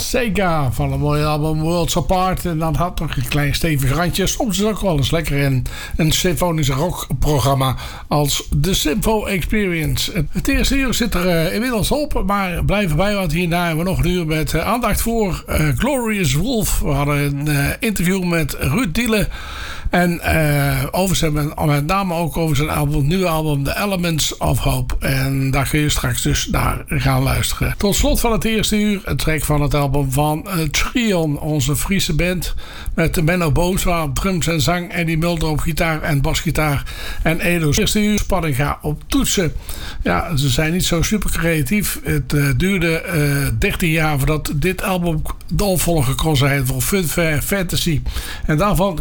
Sega van een mooi album Worlds Apart. En dat had nog een klein stevig randje. Soms is het ook wel eens lekker in een symfonische rockprogramma als The Sympho Experience. Het eerste uur zit er inmiddels op, maar blijf erbij, want hierna hebben we nog een uur met aandacht voor Glorious Wolf. We hadden een interview met Ruud Diele. En met name ook over zijn nieuwe album The Elements of Hope. En daar kun je straks dus naar gaan luisteren. Tot slot van het eerste uur een track van het album van Trion, onze Friese band. Met Menno Boosma op drums en zang. Eddie Mulder op gitaar en basgitaar. En Edo's eerste uur Spanninga op toetsen. Ja, ze zijn niet zo super creatief. Het duurde 13 jaar voordat dit album de opvolger kon zijn voor Fun Fair Fantasy. En daarvan